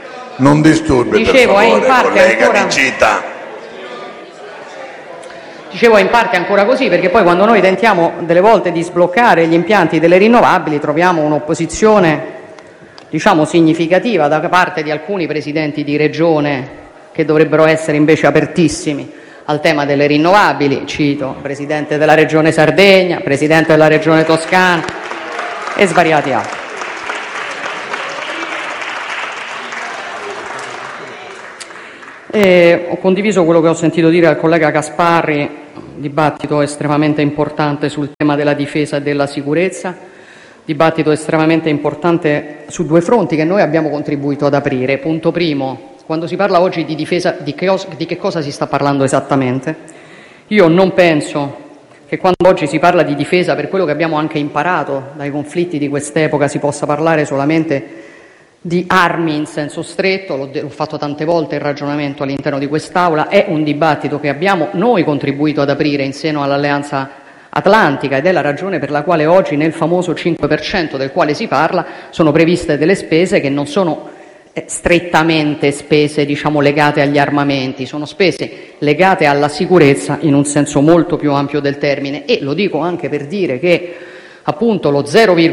non disturbi, dicevo, per favore, è in parte collega ancora, Nicita. Dicevo, in parte è ancora così, perché poi quando noi tentiamo delle volte di sbloccare gli impianti delle rinnovabili troviamo un'opposizione, diciamo, significativa da parte di alcuni presidenti di regione che dovrebbero essere invece apertissimi al tema delle rinnovabili. Cito presidente della regione Sardegna, presidente della regione Toscana e svariati altri. Ho condiviso quello che ho sentito dire al collega Gasparri, un dibattito estremamente importante sul tema della difesa e della sicurezza, dibattito estremamente importante su due fronti che noi abbiamo contribuito ad aprire. Punto primo, quando si parla oggi di difesa, di che cosa si sta parlando esattamente? Io non penso che quando oggi si parla di difesa, per quello che abbiamo anche imparato dai conflitti di quest'epoca, si possa parlare solamente di armi in senso stretto. L'ho fatto tante volte il ragionamento all'interno di quest'Aula. È un dibattito che abbiamo noi contribuito ad aprire in seno all'Alleanza Atlantica ed è la ragione per la quale oggi nel famoso 5% del quale si parla sono previste delle spese che non sono strettamente spese, diciamo, legate agli armamenti, sono spese legate alla sicurezza in un senso molto più ampio del termine. E lo dico anche per dire che appunto lo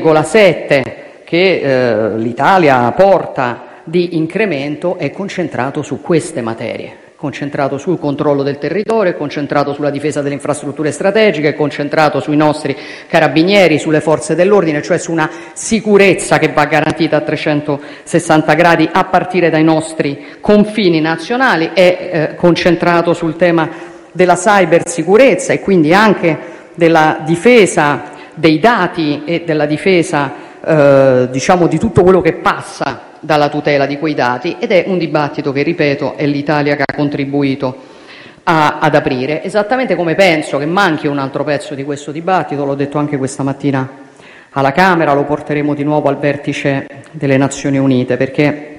0,7 che l'Italia porta di incremento è concentrato su queste materie, concentrato sul controllo del territorio, è concentrato sulla difesa delle infrastrutture strategiche, è concentrato sui nostri carabinieri, sulle forze dell'ordine, cioè su una sicurezza che va garantita a 360 gradi a partire dai nostri confini nazionali, è concentrato sul tema della cybersicurezza e quindi anche della difesa dei dati e della difesa diciamo di tutto quello che passa dalla tutela di quei dati, ed è un dibattito che, ripeto, è l'Italia che ha contribuito ad aprire, esattamente come penso che manchi un altro pezzo di questo dibattito. L'ho detto anche questa mattina alla Camera, lo porteremo di nuovo al vertice delle Nazioni Unite, perché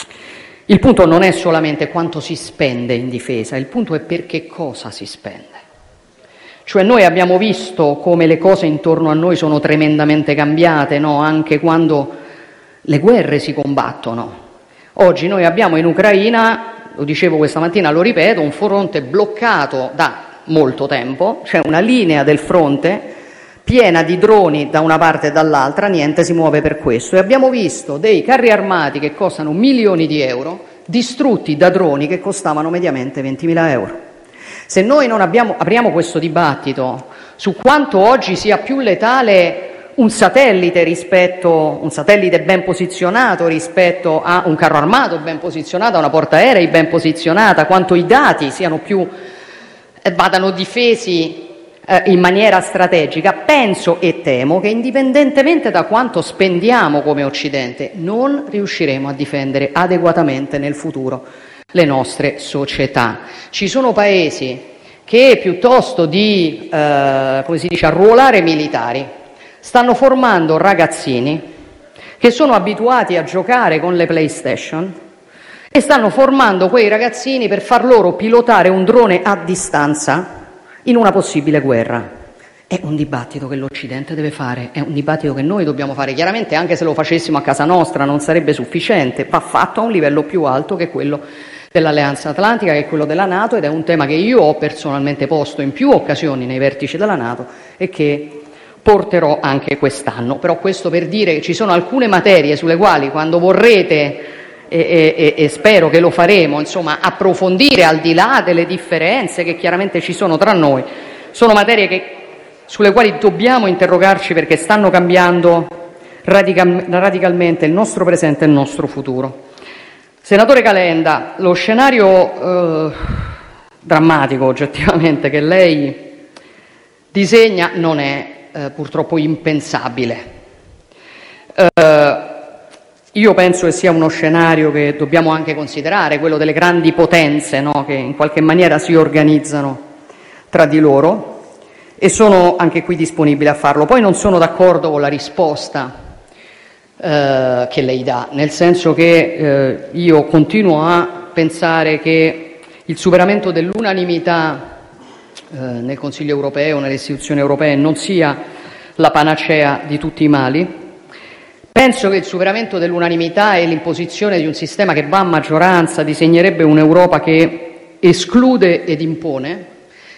il punto non è solamente quanto si spende in difesa, il punto è per che cosa si spende. Cioè noi abbiamo visto come le cose intorno a noi sono tremendamente cambiate, no? Anche quando le guerre si combattono. Oggi noi abbiamo in Ucraina, lo dicevo questa mattina, lo ripeto, un fronte bloccato da molto tempo, c'è una linea del fronte piena di droni da una parte e dall'altra, niente si muove per questo. E abbiamo visto dei carri armati che costano milioni di euro distrutti da droni che costavano mediamente 20.000 euro. Se noi non apriamo questo dibattito su quanto oggi sia più letale un satellite ben posizionato rispetto a un carro armato ben posizionato, a una portaerei ben posizionata, quanto i dati siano più vadano difesi in maniera strategica, penso e temo che indipendentemente da quanto spendiamo come Occidente non riusciremo a difendere adeguatamente nel futuro le nostre società. Ci sono paesi che piuttosto di come si dice, arruolare militari stanno formando ragazzini che sono abituati a giocare con le PlayStation e stanno formando quei ragazzini per far loro pilotare un drone a distanza in una possibile guerra. È un dibattito che l'Occidente deve fare, è un dibattito che noi dobbiamo fare. Chiaramente anche se lo facessimo a casa nostra non sarebbe sufficiente, va fatto a un livello più alto che quello dell'Alleanza Atlantica, che è quello della NATO, ed è un tema che io ho personalmente posto in più occasioni nei vertici della NATO e che porterò anche quest'anno. Però questo per dire che ci sono alcune materie sulle quali, quando vorrete, e spero che lo faremo, insomma, approfondire al di là delle differenze che chiaramente ci sono tra noi, sono materie sulle quali dobbiamo interrogarci perché stanno cambiando radicalmente il nostro presente e il nostro futuro. Senatore Calenda, lo scenario drammatico oggettivamente che lei disegna non è purtroppo impensabile. Io penso che sia uno scenario che dobbiamo anche considerare, quello delle grandi potenze, no? Che in qualche maniera si organizzano tra di loro, e sono anche qui disponibile a farlo. Poi non sono d'accordo con la risposta che lei dà, nel senso che io continuo a pensare che il superamento dell'unanimità nel Consiglio europeo, nelle istituzioni europee, non sia la panacea di tutti i mali. Penso che il superamento dell'unanimità e l'imposizione di un sistema che va a maggioranza disegnerebbe un'Europa che esclude ed impone,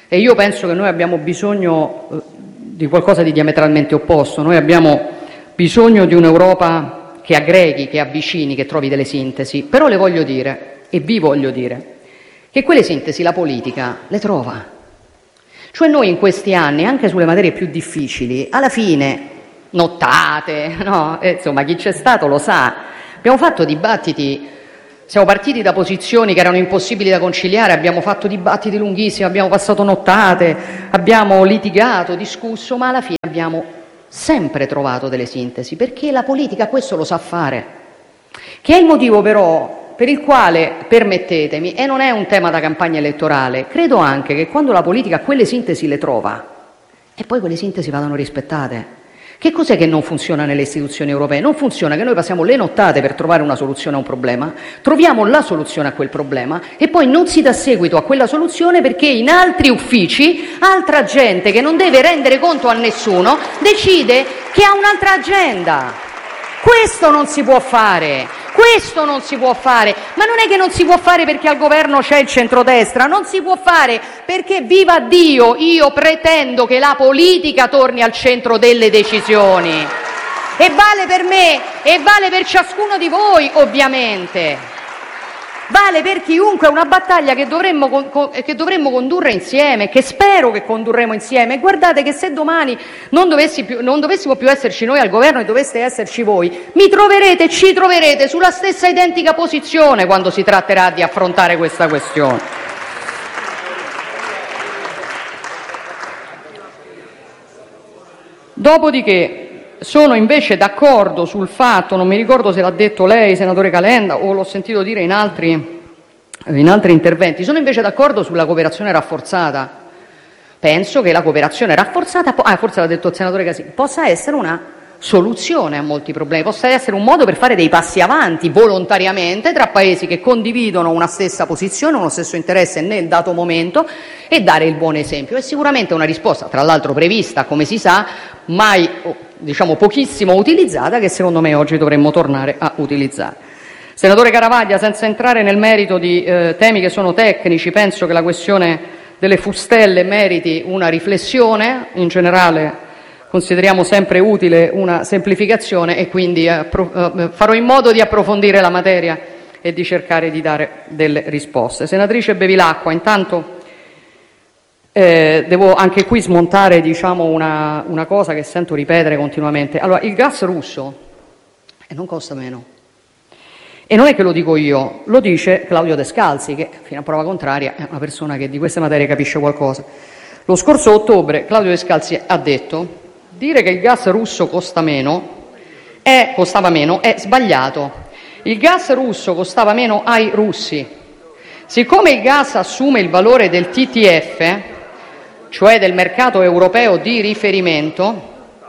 e io penso che noi abbiamo bisogno di qualcosa di diametralmente opposto. Noi abbiamo bisogno di un'Europa che aggreghi, che avvicini, che trovi delle sintesi. Però le voglio dire, e vi voglio dire, che quelle sintesi la politica le trova. Cioè noi in questi anni, anche sulle materie più difficili, alla fine, nottate, no? Insomma, chi c'è stato lo sa, abbiamo fatto dibattiti, siamo partiti da posizioni che erano impossibili da conciliare, abbiamo fatto dibattiti lunghissimi, abbiamo passato nottate, abbiamo litigato, discusso, ma alla fine abbiamo sempre trovato delle sintesi, perché la politica questo lo sa fare, che è il motivo però per il quale, permettetemi, e non è un tema da campagna elettorale, credo anche che quando la politica quelle sintesi le trova, e poi quelle sintesi vadano rispettate. Che cos'è che non funziona nelle istituzioni europee? Non funziona che noi passiamo le nottate per trovare una soluzione a un problema, troviamo la soluzione a quel problema e poi non si dà seguito a quella soluzione perché in altri uffici altra gente che non deve rendere conto a nessuno decide che ha un'altra agenda. Questo non si può fare, questo non si può fare, ma non è che non si può fare perché al governo c'è il centrodestra, non si può fare perché, viva Dio, io pretendo che la politica torni al centro delle decisioni. E vale per me e vale per ciascuno di voi, ovviamente. Vale per chiunque, è una battaglia che dovremmo condurre insieme, che spero che condurremo insieme. E guardate che se domani non dovessimo più esserci noi al governo e doveste esserci voi, ci troverete sulla stessa identica posizione quando si tratterà di affrontare questa questione. Dopodiché sono invece d'accordo sul fatto, non mi ricordo se l'ha detto lei, senatore Calenda, o l'ho sentito dire in altri interventi, sono invece d'accordo sulla cooperazione rafforzata. Penso che la cooperazione rafforzata, forse l'ha detto il senatore Casini, possa essere una soluzione a molti problemi, possa essere un modo per fare dei passi avanti volontariamente tra paesi che condividono una stessa posizione, uno stesso interesse nel dato momento e dare il buon esempio. È sicuramente una risposta, tra l'altro prevista, come si sa, mai pochissimo utilizzata, che secondo me oggi dovremmo tornare a utilizzare. Senatore Garavaglia, senza entrare nel merito di temi che sono tecnici, penso che la questione delle fustelle meriti una riflessione. In generale consideriamo sempre utile una semplificazione e quindi farò in modo di approfondire la materia e di cercare di dare delle risposte. Senatrice Bevilacqua, intanto devo anche qui smontare una cosa che sento ripetere continuamente. Allora, il gas russo non costa meno. E non è che lo dico io, lo dice Claudio Descalzi, che fino a prova contraria è una persona che di queste materie capisce qualcosa. Lo scorso ottobre Claudio Descalzi ha detto: dire che il gas russo costava meno è sbagliato. Il gas russo costava meno ai russi. Siccome il gas assume il valore del TTF, cioè del mercato europeo di riferimento,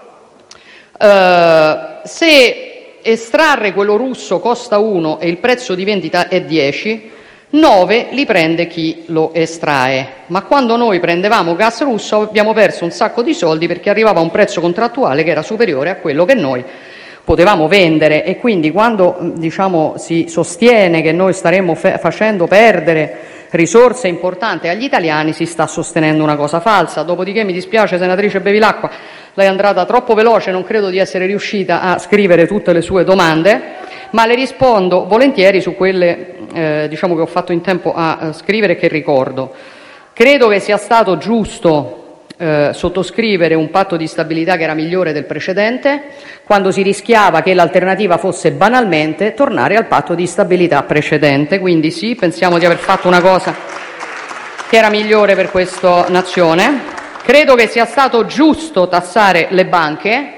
se estrarre quello russo costa 1 e il prezzo di vendita è 10, 9 li prende chi lo estrae. Ma quando noi prendevamo gas russo abbiamo perso un sacco di soldi perché arrivava a un prezzo contrattuale che era superiore a quello che noi potevamo vendere. E quindi quando si sostiene che noi staremmo facendo perdere risorse importanti agli italiani, si sta sostenendo una cosa falsa. Dopodiché mi dispiace, senatrice Bevilacqua, lei è andata troppo veloce, non credo di essere riuscita a scrivere tutte le sue domande, ma le rispondo volentieri su quelle che ho fatto in tempo a scrivere e che ricordo. Credo che sia stato giusto sottoscrivere un patto di stabilità che era migliore del precedente, quando si rischiava che l'alternativa fosse banalmente tornare al patto di stabilità precedente. Quindi sì, pensiamo di aver fatto una cosa che era migliore per questa nazione. Credo che sia stato giusto tassare le banche.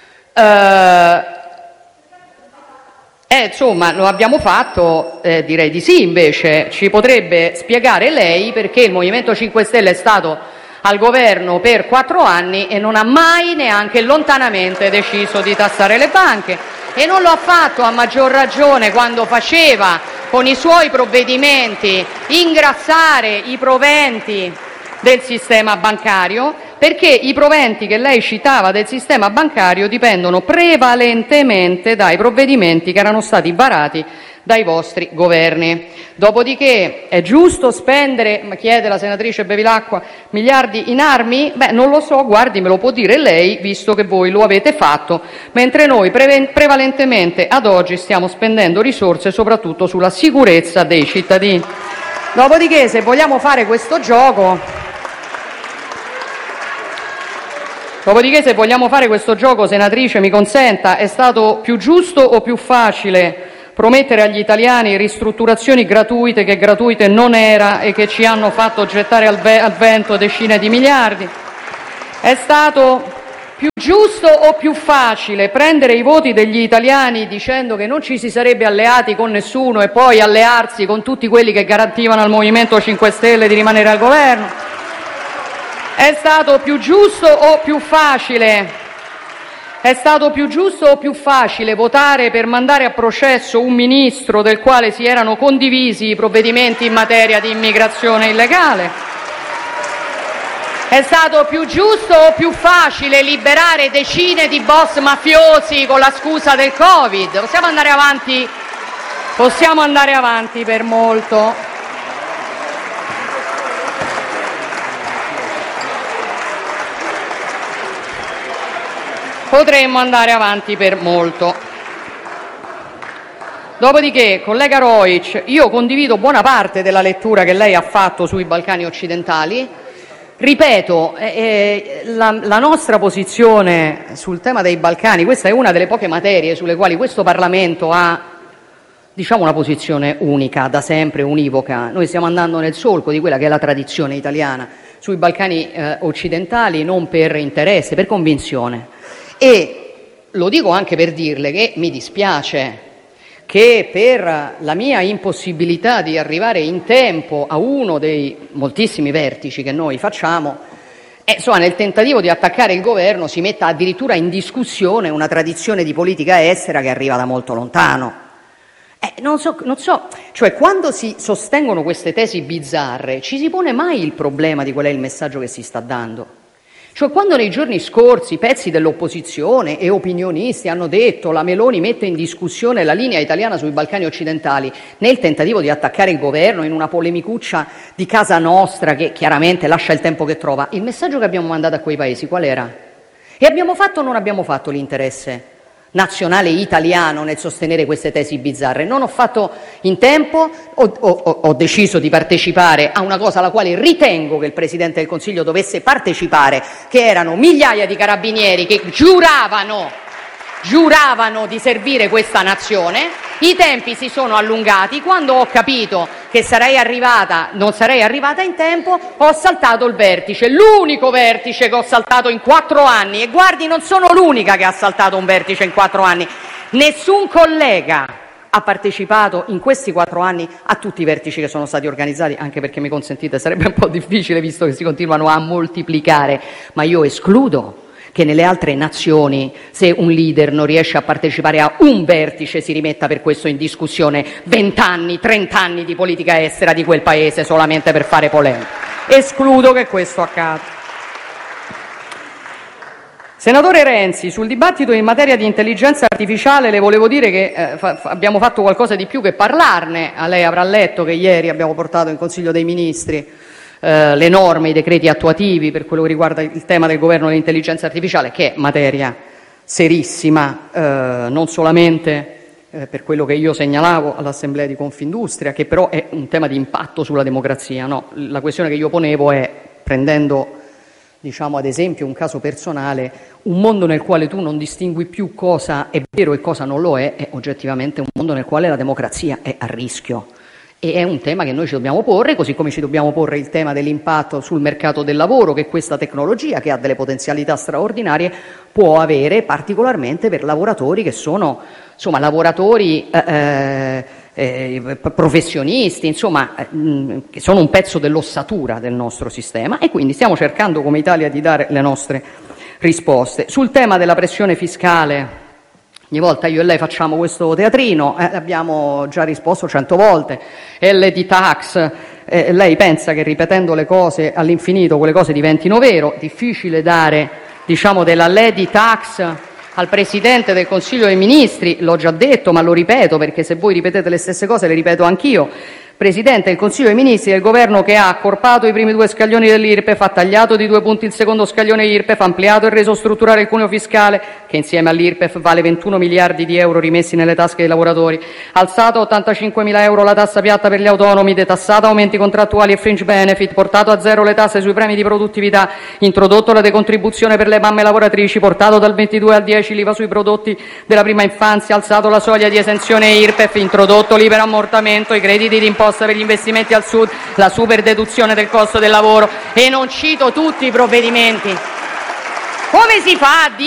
Lo abbiamo fatto? Direi di sì, invece. Ci potrebbe spiegare lei perché il Movimento 5 Stelle è stato al governo per 4 anni e non ha mai neanche lontanamente deciso di tassare le banche, e non lo ha fatto a maggior ragione quando faceva con i suoi provvedimenti ingrassare i proventi del sistema bancario, perché i proventi che lei citava del sistema bancario dipendono prevalentemente dai provvedimenti che erano stati varati dai vostri governi. Dopodiché è giusto spendere, chiede la senatrice Bevilacqua, miliardi in armi? Beh, non lo so, guardi, me lo può dire lei, visto che voi lo avete fatto, mentre noi prevalentemente ad oggi stiamo spendendo risorse soprattutto sulla sicurezza dei cittadini. Dopodiché, se vogliamo fare questo gioco, senatrice, mi consenta, è stato più giusto o più facile promettere agli italiani ristrutturazioni gratuite che gratuite non era e che ci hanno fatto gettare al vento decine di miliardi? È stato più giusto o più facile prendere i voti degli italiani dicendo che non ci si sarebbe alleati con nessuno e poi allearsi con tutti quelli che garantivano al Movimento 5 Stelle di rimanere al governo? È stato più giusto o più facile votare per mandare a processo un ministro del quale si erano condivisi i provvedimenti in materia di immigrazione illegale? È stato più giusto o più facile liberare decine di boss mafiosi con la scusa del Covid? Possiamo andare avanti per molto. Potremmo andare avanti per molto. Dopodiché, collega Rojc, io condivido buona parte della lettura che lei ha fatto sui Balcani occidentali. Ripeto, la nostra posizione sul tema dei Balcani, questa è una delle poche materie sulle quali questo Parlamento ha, diciamo, una posizione unica, da sempre univoca. Noi stiamo andando nel solco di quella che è la tradizione italiana sui Balcani occidentali, non per interesse, per convinzione. E lo dico anche per dirle che mi dispiace che per la mia impossibilità di arrivare in tempo a uno dei moltissimi vertici che noi facciamo, insomma, nel tentativo di attaccare il governo si metta addirittura in discussione una tradizione di politica estera che arriva da molto lontano. Non so, cioè quando si sostengono queste tesi bizzarre ci si pone mai il problema di qual è il messaggio che si sta dando? Cioè quando nei giorni scorsi pezzi dell'opposizione e opinionisti hanno detto la Meloni mette in discussione la linea italiana sui Balcani occidentali nel tentativo di attaccare il governo in una polemicuccia di casa nostra che chiaramente lascia il tempo che trova, il messaggio che abbiamo mandato a quei paesi qual era? E abbiamo fatto o non abbiamo fatto l'interesse nazionale italiano nel sostenere queste tesi bizzarre? Non ho fatto in tempo, ho deciso di partecipare a una cosa alla quale ritengo che il Presidente del Consiglio dovesse partecipare, che erano migliaia di carabinieri che giuravano di servire questa nazione. I tempi si sono allungati, quando ho capito che non sarei arrivata in tempo, ho saltato il vertice, l'unico vertice che ho saltato in 4 anni, e guardi, non sono l'unica che ha saltato un vertice in 4 anni, nessun collega ha partecipato in questi 4 anni a tutti i vertici che sono stati organizzati, anche perché, mi consentite, sarebbe un po' difficile visto che si continuano a moltiplicare, ma io escludo che nelle altre nazioni, se un leader non riesce a partecipare a un vertice, si rimetta per questo in discussione 20 anni, 30 anni di politica estera di quel paese solamente per fare polemica. Escludo che questo accada. Senatore Renzi, sul dibattito in materia di intelligenza artificiale le volevo dire che abbiamo fatto qualcosa di più che parlarne. Lei avrà letto che ieri abbiamo portato in Consiglio dei Ministri le norme, i decreti attuativi per quello che riguarda il tema del governo dell'intelligenza artificiale, che è materia serissima, non solamente per quello che io segnalavo all'Assemblea di Confindustria, che però è un tema di impatto sulla democrazia. No, la questione che io ponevo è, prendendo diciamo ad esempio un caso personale, un mondo nel quale tu non distingui più cosa è vero e cosa non lo è oggettivamente un mondo nel quale la democrazia è a rischio. E è un tema che noi ci dobbiamo porre, così come ci dobbiamo porre il tema dell'impatto sul mercato del lavoro che questa tecnologia, che ha delle potenzialità straordinarie, può avere, particolarmente per lavoratori che sono, insomma, lavoratori professionisti, insomma, che sono un pezzo dell'ossatura del nostro sistema, e quindi stiamo cercando come Italia di dare le nostre risposte. Sul tema della pressione fiscale, ogni volta io e lei facciamo questo teatrino, abbiamo già risposto 100 volte, LD tax, lei pensa che ripetendo le cose all'infinito quelle cose diventino vero, difficile dare, diciamo, della lady tax al Presidente del Consiglio dei Ministri, l'ho già detto ma lo ripeto perché se voi ripetete le stesse cose le ripeto anch'io. Presidente del Consiglio dei Ministri del Governo che ha accorpato i primi 2 scaglioni dell'IRPEF, ha tagliato di 2 punti il secondo scaglione IRPEF, ha ampliato e reso strutturale il cuneo fiscale, che insieme all'IRPEF vale 21 miliardi di euro rimessi nelle tasche dei lavoratori, ha alzato a 85.000 euro la tassa piatta per gli autonomi, detassato aumenti contrattuali e fringe benefit, portato a zero le tasse sui premi di produttività, introdotto la decontribuzione per le mamme lavoratrici, portato dal 22 al 10 l'IVA sui prodotti della prima infanzia, alzato la soglia di esenzione IRPEF, introdotto l'iperammortamento, i crediti d'imposta per gli investimenti al Sud, la super deduzione del costo del lavoro e non cito tutti i provvedimenti. Come si fa a dire